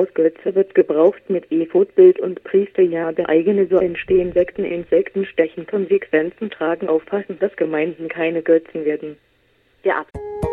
Hausgötze wird gebraucht mit Ephod-Bild und Priesterjahr. Eigene so entstehen Sekten, Insekten stechen, Konsequenzen tragen, aufpassen, dass Gemeinden keine Götzen werden. Der Ab